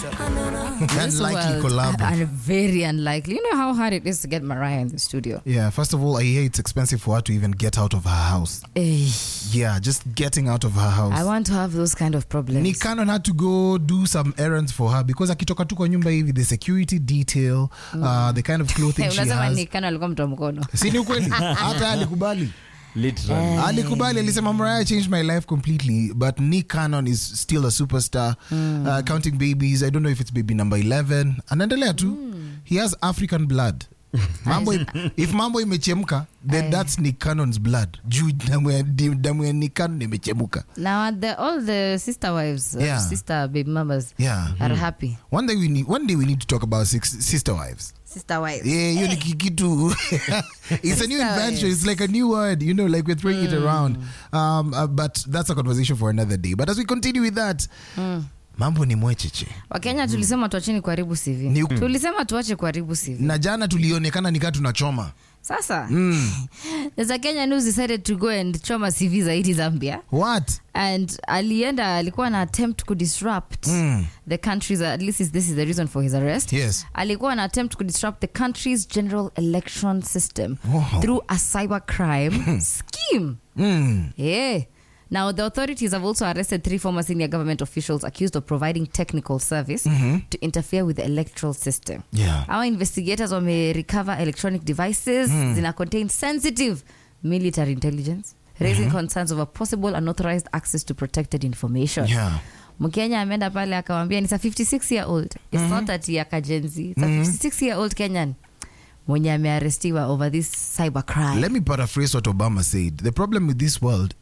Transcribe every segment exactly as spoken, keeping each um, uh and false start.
Unlikely collab. And very unlikely. You know how hard it is to get Mariah in the studio. Yeah, first of all, I hear it's expensive for her to even get out of her house. Eh. Yeah, just getting out of her house. I want to have those kind of problems. Nick Cannon had to go do some errands for her because akitoka tu kwa nyumba hivi, the security detail, mm. uh, the kind of clothing she Unasema has. Nick Cannon alikuwa mtu wa mkono. Si ni ukweli? Hata alikubali. Literally. Alikubali, alisema Mariah changed my life completely, but Nick Cannon is still a superstar. Mm. Uh, counting babies, I don't know if it's baby number eleven. Anaendelea tu. Mm. He has African blood. Mambo, if mambo imechemka, then that's Nick Cannon's blood. Juu damu ya Nick Cannon imechemka. Now the, all the sister wives, Yeah. uh, sister baby mamas Yeah. are Mm. happy. One day we need one day we need to talk about six, sister wives. Sister wives. Yeah, you know, kitu. It's a new invention. It's like a new word, you know, like we're throwing mm. it around. Um, uh, but that's a conversation for another day. But as we continue with that, mm. mambo ni mwecheche. Wakenya tulisema tuacheni kuharibu C V. Ni, tulisema tuache kuharibu C V. Na jana tulionekana nikaa tunachoma. Sasa, mm. there's a Kenyan who decided to go and choma C V zaidi Zambia. What? And alienda, alikuwa na attempt to disrupt mm. the country's, at least this is the reason for his arrest. Yes. Alikuwa na attempt to disrupt the country's general election system wow. through a cybercrime scheme. Mm. Yeah. Now, the authorities have also arrested three former senior government officials accused of providing technical service mm-hmm. to interfere with the electoral system. Yeah. Our investigators may recover electronic devices mm. that contain sensitive military intelligence, raising mm-hmm. concerns over possible unauthorized access to protected information. Yeah. Mkenya ameenda pale akawambia it's a fifty-six year old. It's mm-hmm. not that ya kajenzi. It's mm-hmm. a fifty-six year old Kenyan mwenye amearestiwa over this cybercrime. Let me paraphrase what Obama said. The problem with this world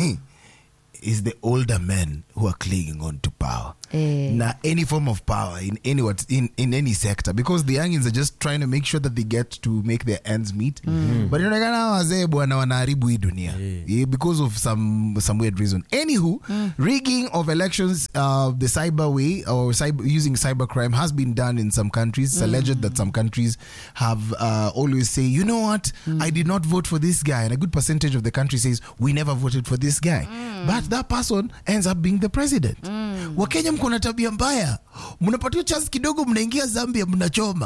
is the older men who are clinging on to power. Eh. Now, any form of power in any what in, in any sector, because the youngins are just trying to make sure that they get to make their ends meet. Mm. But inaonekana wazee bwana wanaharibu hii dunia yeah, because of some some weird reason. Anywho, mm. rigging of elections, uh, the cyber way or cyber, using cybercrime has been done in some countries. It's mm. alleged that some countries have uh, always say, you know what, mm. I did not vote for this guy, and a good percentage of the country says we never voted for this guy, mm. but that person ends up being the president. Mm. Wakenya mko na tabia mbaya, mnapatiwa chance kidogo, mnaingia Zambia mnachoma.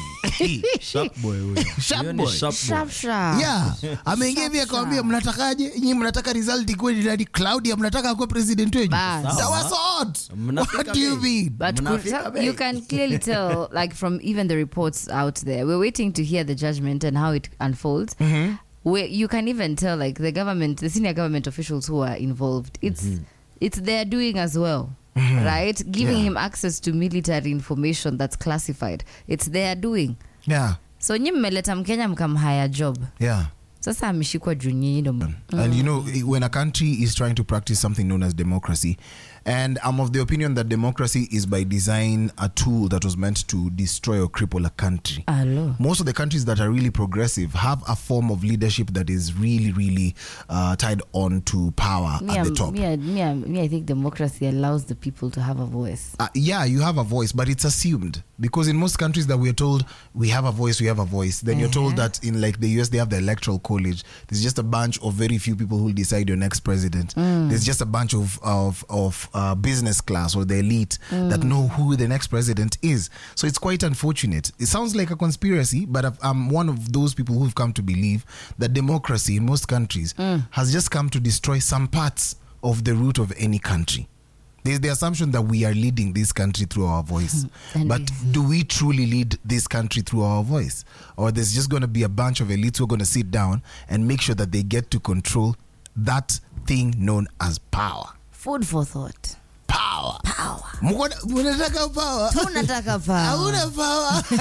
Sharp boy huyo. Sharp boy. Sharp Sharp sharp. Yeah. Ameingia hivi akamwambia mnatakaje? Nyinyi mnataka result ikuwe ni nani? Claudia mnataka akuwe president wenu? That was odd. What do you mean? But could, you can clearly tell, like from even the reports out there, we're waiting to hear the judgment and how it unfolds. Mm-hmm. Where you can even tell, like the government, the senior government officials who are involved, it's mm-hmm. it's their doing as well. Mm-hmm. Right? Giving yeah. him access to military information that's classified. It's their doing. Yeah. So nyi mmeleta Mkenya mkamhaya job. Yeah. Sasa ameshikwa juu nyinyi ndo. And you know, when a country is trying to practice something known as democracy, and I'm of the opinion that democracy is by design a tool that was meant to destroy or cripple a country. Hello. Most of the countries that are really progressive have a form of leadership that is really, really uh, tied on to power me at the I'm, top. Me, me, me, I think democracy allows the people to have a voice. Uh, yeah, you have a voice, but it's assumed. Because in most countries that we're told we have a voice, we have a voice. Then uh-huh. you're told that in like the U S, they have the electoral college. There's just a bunch of very few people who will decide your next president. Mm. There's just a bunch of, of, of uh, business class or the elite mm. that know who the next president is. So it's quite unfortunate. It sounds like a conspiracy, but I'm one of those people who've come to believe that democracy in most countries mm. has just come to destroy some parts of the root of any country. There's the assumption that we are leading this country through our voice. But do we truly lead this country through our voice? Or there's just going to be a bunch of elites who are going to sit down and make sure that they get to control that thing known as power? Food for thought. Power. Power. Munataka power? Tunataka power. Hauna power.